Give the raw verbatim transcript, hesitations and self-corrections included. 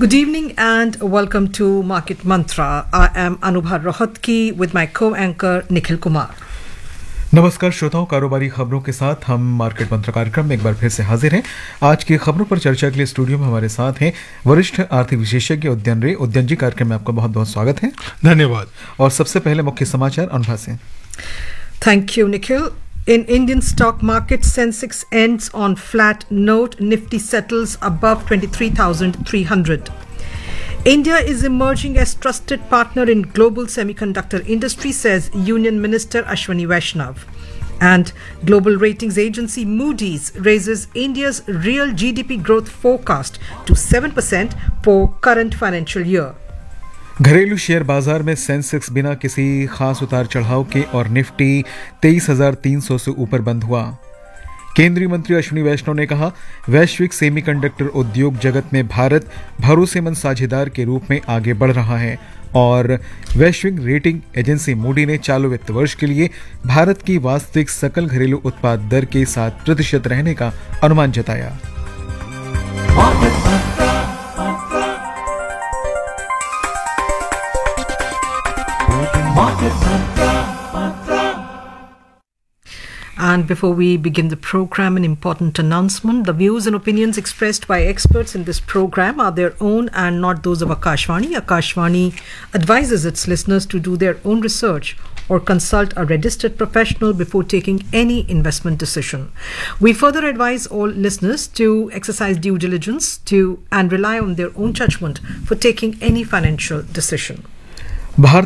Good evening and welcome to Market Mantra. I am Anubha Rohatgi with my co-anchor Nikhil Kumar. नमस्कार श्रोताओं, कारोबारी खबरों के साथ हम मार्केट मंत्र कार्यक्रम में एक बार फिर से हाजिर हैं। आज की खबरों पर चर्चा के लिए स्टूडियो में हमारे साथ हैं वरिष्ठ आर्थिक विशेषज्ञ उद्यन रे। उद्यन जी, कार्यक्रम में आपका बहुत बहुत स्वागत है। धन्यवाद। और सबसे पहले मुख्य समाचार अनुभा से। Thank you, Nikhil. In Indian stock market, Sensex ends on flat note. Nifty settles above twenty-three thousand three hundred. India is emerging as trusted partner in global semiconductor industry, says Union Minister Ashwini Vaishnav. And global ratings agency Moody's raises India's real G D P growth forecast to seven percent for current financial year. घरेलू share बाजार में Sensex बिना किसी खास उतार चढ़ाव के और निफ्टी तेईस हजार तीन सौ से ऊपर बंद हुआ। केंद्रीय मंत्री अश्विनी वैष्णव ने कहा, वैश्विक सेमीकंडक्टर उद्योग जगत में भारत भरोसेमंद साझेदार के रूप में आगे बढ़ रहा है। और वैश्विक रेटिंग एजेंसी मूडी ने चालू वित्त वर्ष के लिए भारत की वास्तविक सकल घरेलू उत्पाद दर के सात प्रतिशत रहने का अनुमान जताया। And before we begin the program, an important announcement. The views and opinions expressed by experts in this program are their own and not those of Akashvani. Akashvani advises its listeners to do their own research or consult a registered professional before taking any investment decision. We further advise all listeners to exercise due diligence to and rely on their own judgment for taking any financial decision. Bharat